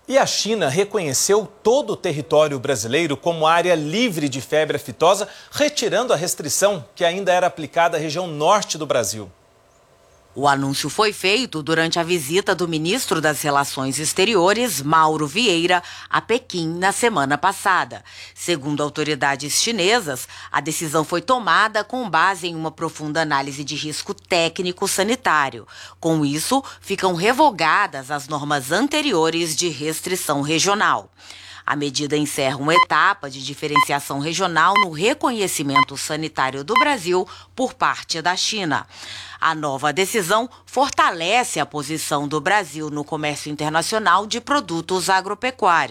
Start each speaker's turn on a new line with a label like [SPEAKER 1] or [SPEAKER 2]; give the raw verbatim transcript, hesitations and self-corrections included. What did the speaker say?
[SPEAKER 1] E a China reconheceu todo o território brasileiro como área livre de febre aftosa, retirando a restrição que ainda era aplicada à região norte do Brasil.
[SPEAKER 2] O anúncio foi feito durante a visita do ministro das Relações Exteriores, Mauro Vieira, a Pequim na semana passada. Segundo autoridades chinesas, a decisão foi tomada com base em uma profunda análise de risco técnico-sanitário. Com isso, ficam revogadas as normas anteriores de restrição regional. A medida encerra uma etapa de diferenciação regional no reconhecimento sanitário do Brasil por parte da China. A nova decisão fortalece a posição do Brasil no comércio internacional de produtos agropecuários.